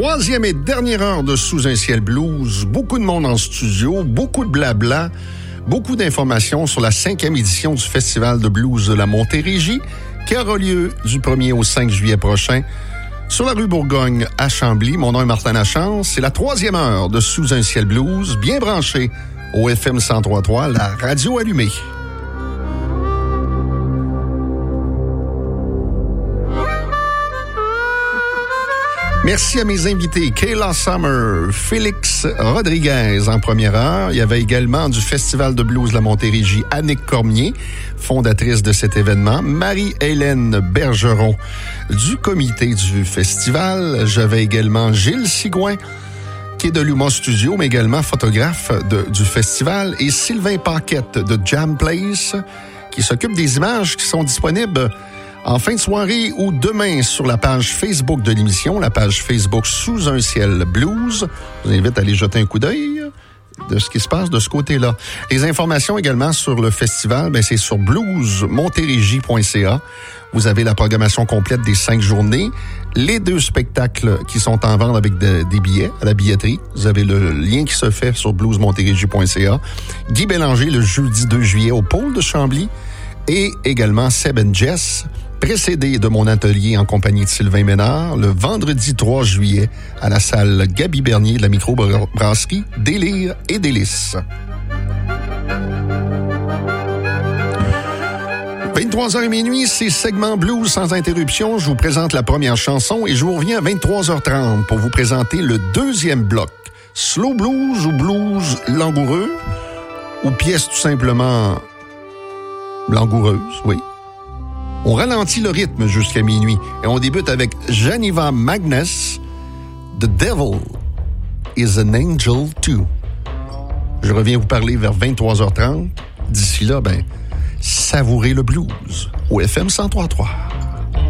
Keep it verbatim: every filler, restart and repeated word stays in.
Troisième et dernière heure de Sous un ciel blues. Beaucoup de monde en studio, beaucoup de blabla, beaucoup d'informations sur la cinquième édition du Festival de blues de la Montérégie qui aura lieu du premier au cinq juillet prochain sur la rue Bourgogne à Chambly. Mon nom est Martin Lachance. C'est la troisième heure de Sous un ciel blues, bien branché au F M cent trois point trois, la radio allumée. Merci à mes invités, Kayla Summer, Félix Rodriguez en première heure. Il y avait également du Festival de blues de la Montérégie, Annick Cormier, fondatrice de cet événement, Marie-Hélène Bergeron du comité du festival. J'avais également Gilles Sigouin, qui est de Luma Studio, mais également photographe de, du festival, et Sylvain Paquette de Jam Place, qui s'occupe des images qui sont disponibles en fin de soirée ou demain sur la page Facebook de l'émission, la page Facebook Sous un ciel blues. Je vous invite à aller jeter un coup d'œil de ce qui se passe de ce côté-là. Les informations également sur le festival, ben c'est sur blues montérégie point c a. Vous avez la programmation complète des cinq journées, les deux spectacles qui sont en vente avec de, des billets à la billetterie. Vous avez le lien qui se fait sur blues montérégie point c a. Guy Bélanger le jeudi deux juillet au pôle de Chambly et également Seb and Jess, précédé de mon atelier en compagnie de Sylvain Ménard, le vendredi trois juillet à la salle Gaby Bernier de la microbrasserie Délire et Délices. vingt-trois heures minuit, c'est segment blues sans interruption. Je vous présente la première chanson et je vous reviens à vingt-trois heures trente pour vous présenter le deuxième bloc. Slow blues ou blues langoureux ou pièce tout simplement langoureuse, oui. On ralentit le rythme jusqu'à minuit et on débute avec Janiva Magnus, The Devil is an Angel Too. Je reviens vous parler vers vingt-trois heures trente. D'ici là, ben, savourez le blues au F M cent trois point trois.